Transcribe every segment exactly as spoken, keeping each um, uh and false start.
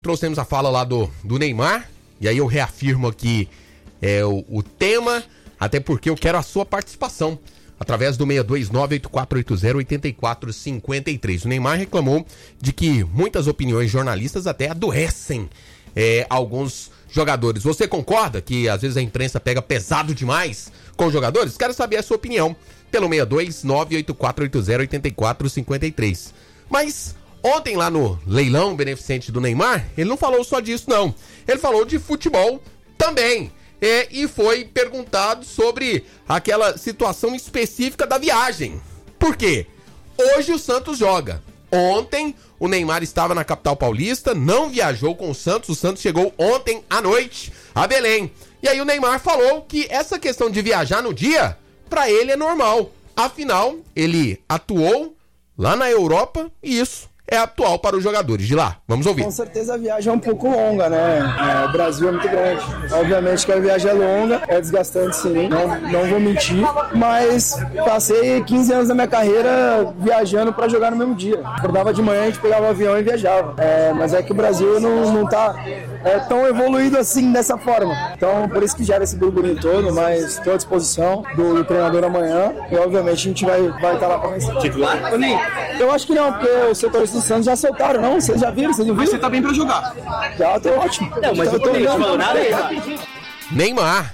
trouxemos a fala lá do, do Neymar, e aí eu reafirmo aqui é, o, o tema, até porque eu quero a sua participação, através do seis dois nove, oito quatro oito zero, oito quatro cinco três. O Neymar reclamou de que muitas opiniões jornalistas até adoecem é, alguns jogadores. Você concorda que às vezes a imprensa pega pesado demais com os jogadores? Quero saber a sua opinião pelo seis dois nove, oito quatro oito zero, oito quatro cinco três. Mas ontem lá no leilão beneficente do Neymar, ele não falou só disso não. Ele falou de futebol também. É, e foi perguntado sobre aquela situação específica da viagem. Por quê? Hoje o Santos joga. Ontem o Neymar estava na capital paulista, não viajou com o Santos. O Santos chegou ontem à noite a Belém. E aí o Neymar falou que essa questão de viajar no dia, pra ele é normal. Afinal, ele atuou lá na Europa e isso é atual para os jogadores de lá. Vamos ouvir. Com certeza a viagem é um pouco longa, né? É, o Brasil é muito grande. Obviamente que a viagem é longa, é desgastante sim, não, não vou mentir, mas passei quinze anos da minha carreira viajando para jogar no mesmo dia. Acordava de manhã, a gente pegava o avião e viajava. É, mas é que o Brasil não, não tá é, tão evoluído assim dessa forma. Então, por isso que gera esse burburinho todo, mas estou à disposição do, do treinador amanhã e obviamente a gente vai estar vai tá lá para vencer. Titular? Eu acho que não, porque os setoristas do Santos já soltaram, não? Vocês já viram? Vocês não viram? Mas você tá bem pra jogar. Já, tô ótimo. Não, mas eu tô falando nada aí. Neymar.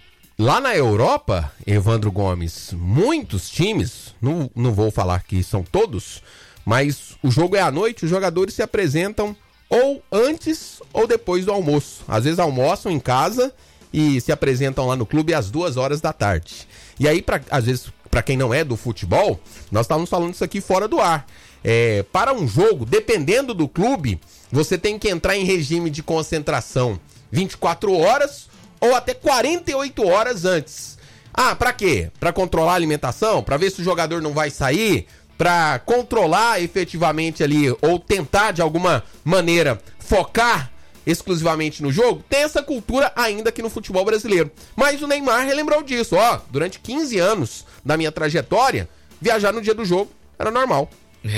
Lá na Europa, Evandro Gomes, muitos times, não, não vou falar que são todos, mas o jogo é à noite, os jogadores se apresentam ou antes ou depois do almoço. Às vezes almoçam em casa e se apresentam lá no clube às duas horas da tarde. E aí, pra, às vezes, para quem não é do futebol, nós estávamos falando isso aqui fora do ar. É, para um jogo, dependendo do clube, você tem que entrar em regime de concentração vinte e quatro horas ou até quarenta e oito horas antes. Ah, pra quê? Pra controlar a alimentação? Pra ver se o jogador não vai sair? Pra controlar efetivamente ali, ou tentar de alguma maneira focar exclusivamente no jogo? Tem essa cultura ainda aqui no futebol brasileiro. Mas o Neymar relembrou disso. Ó, durante quinze anos da minha trajetória, viajar no dia do jogo era normal.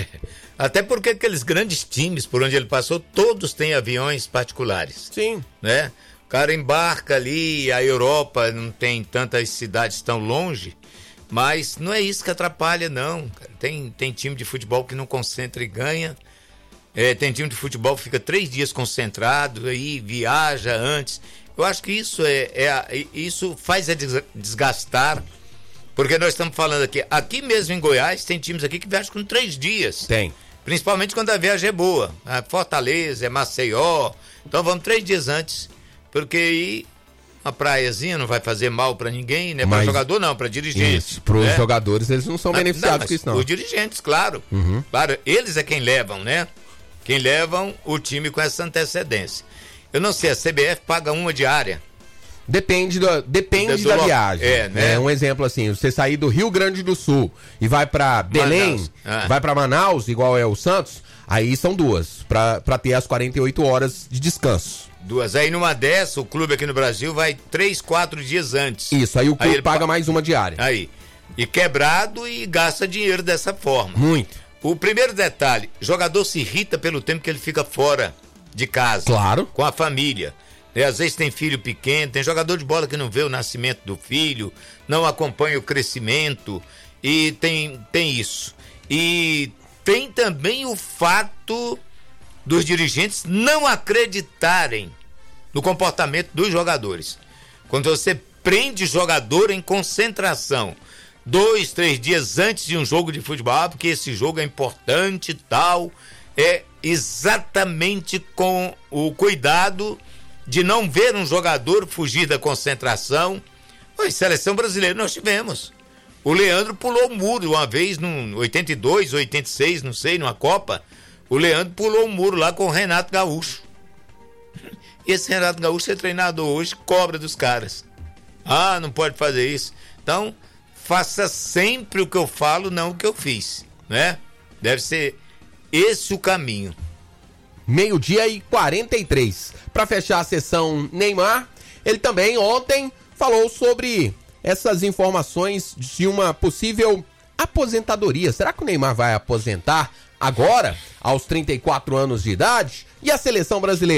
Até porque aqueles grandes times por onde ele passou, todos têm aviões particulares. Sim. Né? O cara embarca ali, a Europa não tem tantas cidades tão longe, mas não é isso que atrapalha, não. Tem, tem time de futebol que não concentra e ganha. É, tem time de futebol que fica três dias concentrado, aí viaja antes. Eu acho que isso, é, é, isso faz é desgastar. Porque nós estamos falando aqui, aqui mesmo em Goiás, tem times aqui que viajam com três dias. Tem. Principalmente quando a viagem é boa. A Fortaleza, é Maceió. Então vamos três dias antes. Porque aí uma praiazinha não vai fazer mal para ninguém, né? Para jogador não, para dirigentes. Para os né? jogadores, eles não são não, beneficiados não, com isso não. Os dirigentes, claro. Uhum. Claro, eles é quem levam, né? Quem levam o time com essa antecedência. Eu não sei, a C B F paga uma diária. Depende, do, depende do da lo... viagem. É, né? É um exemplo assim, você sair do Rio Grande do Sul e vai pra Belém, ah. vai pra Manaus, igual é o Santos, aí são duas, pra, pra ter as quarenta e oito horas de descanso. Duas. Aí numa dessa, o clube aqui no Brasil vai três, quatro dias antes. Isso, aí o clube aí ele paga pa... mais uma diária. Aí. E quebrado e gasta dinheiro dessa forma. Muito. O primeiro detalhe, jogador se irrita pelo tempo que ele fica fora de casa. Claro. Com a família. E às vezes tem filho pequeno, tem jogador de bola que não vê o nascimento do filho, não acompanha o crescimento, e tem, tem isso. E tem também o fato dos dirigentes não acreditarem no comportamento dos jogadores. Quando você prende jogador em concentração, dois, três dias antes de um jogo de futebol, porque esse jogo é importante e tal, é exatamente com o cuidado de não ver um jogador fugir da concentração. Oi, seleção brasileira nós tivemos. O Leandro pulou o muro uma vez, no oitenta e dois, oitenta e seis, não sei, numa Copa. O Leandro pulou o muro lá com o Renato Gaúcho. E esse Renato Gaúcho é treinador hoje, cobra dos caras. Ah, não pode fazer isso. Então, faça sempre o que eu falo, não o que eu fiz, né? Deve ser esse o caminho. Meio-dia e quarenta e três. Para fechar a sessão Neymar, ele também ontem falou sobre essas informações de uma possível aposentadoria. Será que o Neymar vai aposentar agora, aos trinta e quatro anos de idade? E a seleção brasileira?